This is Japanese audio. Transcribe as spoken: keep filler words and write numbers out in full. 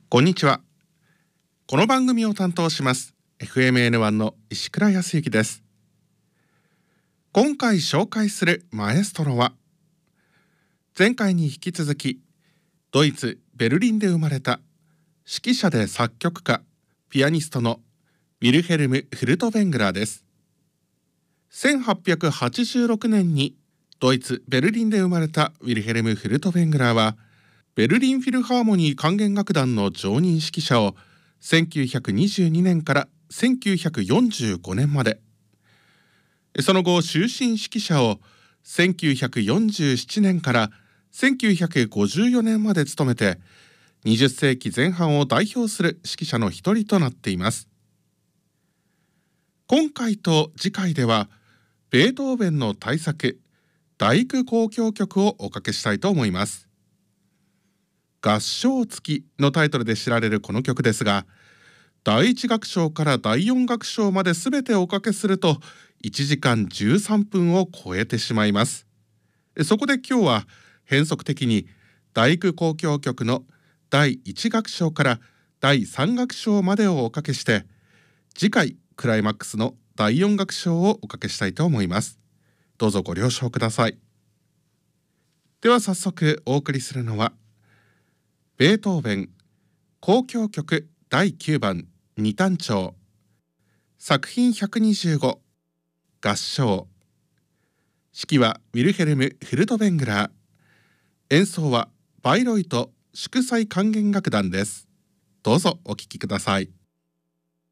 こんにちは。この番組を担当します エフエムエヌワン の石倉康之です。今回紹介するマエストロは、前回に引き続きドイツ・ベルリンで生まれた指揮者で作曲家、ピアニストのウィルヘルム・フルトヴェングラーです。せんはっぴゃくはちじゅうろくねんにドイツ・ベルリンで生まれたウィルヘルム・フルトヴェングラーは、ベルリンフィルハーモニー管弦楽団の常任指揮者をせんきゅうひゃくにじゅうにねんからせんきゅうひゃくよんじゅうごねんまで、その後終身指揮者をせんきゅうひゃくよんじゅうななねんからせんきゅうひゃくごじゅうよねんまで務めて、にじゅっせいきぜん半を代表する指揮者の一人となっています。今回と次回では、ベートーベンの大作第九交響曲をおかけしたいと思います。合唱付きのタイトルで知られるこの曲ですが、だいいち楽章からだいよん楽章まで全ておかけするといちじかんじゅうさんぷんを超えてしまいます。そこで今日は変則的に第九交響曲のだいいち楽章からだいさん楽章までをおかけして、次回クライマックスのだいよん楽章をおかけしたいと思います。どうぞご了承ください。では早速お送りするのは、ベートーベン交響曲だいきゅうばん二単調作品ひゃくにじゅうご合唱。指揮はウィルヘルム・フルトヴェングラー。演奏はバイロイト祝祭管弦楽団です。どうぞお聴きください。